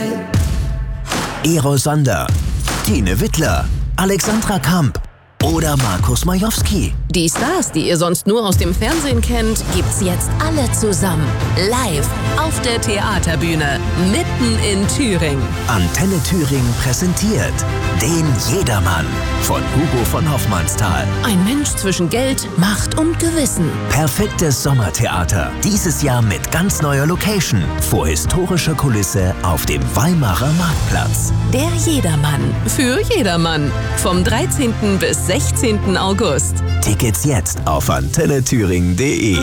Eros Sander, Tine Wittler, Alexandra Kamp oder Markus Majowski. Die Stars, die ihr sonst nur aus dem Fernsehen kennt, gibt's jetzt alle zusammen. Live auf der Theaterbühne, mitten in Thüringen. Antenne Thüringen präsentiert den Jedermann von Hugo von Hoffmannsthal. Ein Mensch zwischen Geld, Macht und Gewissen. Perfektes Sommertheater. Dieses Jahr mit ganz neuer Location. Vor historischer Kulisse auf dem Weimarer Marktplatz. Der Jedermann. Für jedermann. Vom 13. bis 16. August. Tickets jetzt auf antennethüringen.de.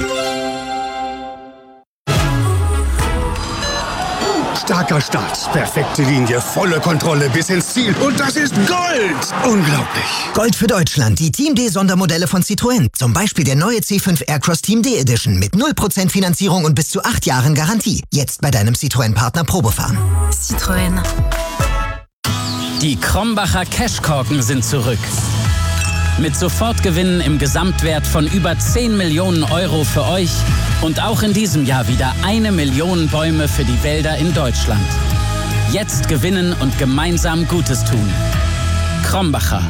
Starker Start, perfekte Linie, volle Kontrolle bis ins Ziel. Und das ist Gold! Unglaublich! Gold für Deutschland, die Team D Sondermodelle von Citroën. Zum Beispiel der neue C5 Aircross Team D Edition mit 0% Finanzierung und bis zu 8 Jahren Garantie. Jetzt bei deinem Citroën-Partner Probefahren. Citroën. Die Krombacher Cashkorken sind zurück. Mit Sofortgewinnen im Gesamtwert von über 10 Millionen Euro für euch und auch in diesem Jahr wieder 1 Million Bäume für die Wälder in Deutschland. Jetzt gewinnen und gemeinsam Gutes tun. Krombacher.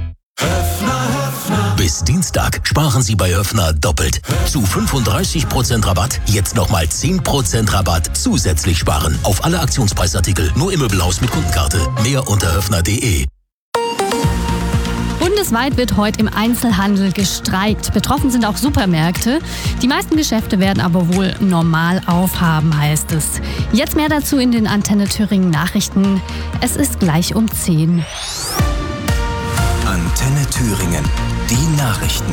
Bis Dienstag sparen Sie bei Höffner doppelt. Zu 35% Rabatt, jetzt nochmal 10% Rabatt zusätzlich sparen. Auf alle Aktionspreisartikel, nur im Möbelhaus mit Kundenkarte. Mehr unter höffner.de. Bundesweit wird heute im Einzelhandel gestreikt. Betroffen sind auch Supermärkte. Die meisten Geschäfte werden aber wohl normal aufhaben, heißt es. Jetzt mehr dazu in den Antenne Thüringen Nachrichten. Es ist gleich um 10. Antenne Thüringen. Die Nachrichten.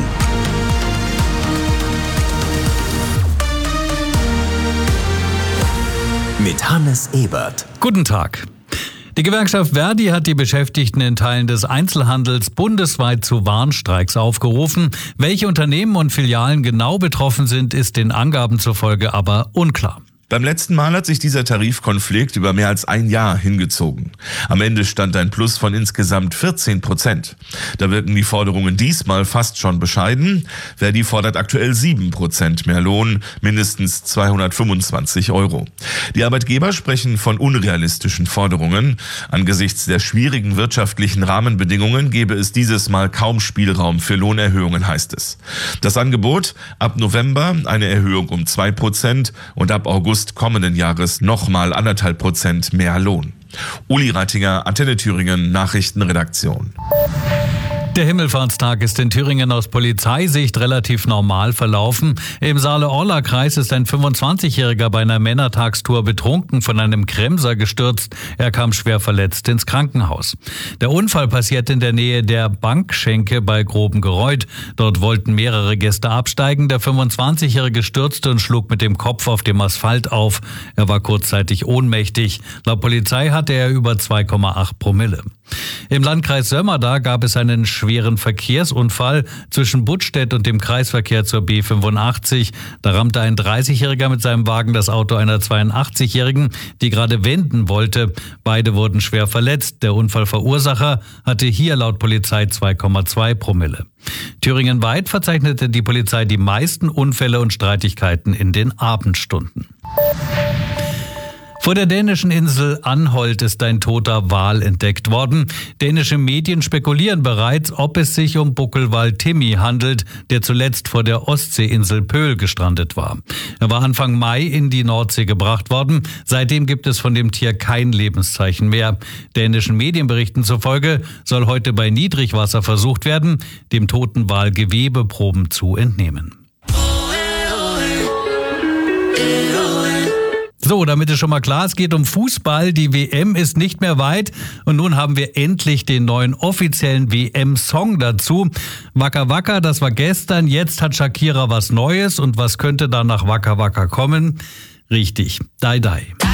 Mit Hannes Ebert. Guten Tag. Die Gewerkschaft Verdi hat die Beschäftigten in Teilen des Einzelhandels bundesweit zu Warnstreiks aufgerufen. Welche Unternehmen und Filialen genau betroffen sind, ist den Angaben zufolge aber unklar. Beim letzten Mal hat sich dieser Tarifkonflikt über mehr als ein Jahr hingezogen. Am Ende stand ein Plus von insgesamt 14%. Da wirken die Forderungen diesmal fast schon bescheiden. Verdi fordert aktuell 7% mehr Lohn, mindestens 225 €. Die Arbeitgeber sprechen von unrealistischen Forderungen. Angesichts der schwierigen wirtschaftlichen Rahmenbedingungen gebe es dieses Mal kaum Spielraum für Lohnerhöhungen, heißt es. Das Angebot: ab November eine Erhöhung um 2% und ab August kommenden Jahres nochmal 1,5% mehr Lohn. Uli Reitinger, Antenne Thüringen, Nachrichtenredaktion. Der Himmelfahrtstag ist in Thüringen aus Polizeisicht relativ normal verlaufen. Im Saale-Orla-Kreis ist ein 25-Jähriger bei einer Männertagstour betrunken von einem Kremser gestürzt. Er kam schwer verletzt ins Krankenhaus. Der Unfall passiert in der Nähe der Bankschenke bei Grobengereuth. Dort wollten mehrere Gäste absteigen. Der 25-Jährige stürzte und schlug mit dem Kopf auf dem Asphalt auf. Er war kurzzeitig ohnmächtig. Laut Polizei hatte er über 2,8 Promille. Im Landkreis Sömmerda gab es einen schweren Verkehrsunfall zwischen Buttstedt und dem Kreisverkehr zur B85. Da rammte ein 30-Jähriger mit seinem Wagen das Auto einer 82-Jährigen, die gerade wenden wollte. Beide wurden schwer verletzt. Der Unfallverursacher hatte hier laut Polizei 2,2 Promille. Thüringenweit verzeichnete die Polizei die meisten Unfälle und Streitigkeiten in den Abendstunden. Vor der dänischen Insel Anholt ist ein toter Wal entdeckt worden. Dänische Medien spekulieren bereits, ob es sich um Buckelwal Timmy handelt, der zuletzt vor der Ostseeinsel Pöhl gestrandet war. Er war Anfang Mai in die Nordsee gebracht worden. Seitdem gibt es von dem Tier kein Lebenszeichen mehr. Dänischen Medienberichten zufolge soll heute bei Niedrigwasser versucht werden, dem toten Wal Gewebeproben zu entnehmen. So, damit es schon mal klar, es geht um Fußball. Die WM ist nicht mehr weit und nun haben wir endlich den neuen offiziellen WM-Song dazu. Waka Waka, das war gestern, jetzt hat Shakira was Neues und was könnte dann nach Waka Waka kommen? Richtig, Die Die.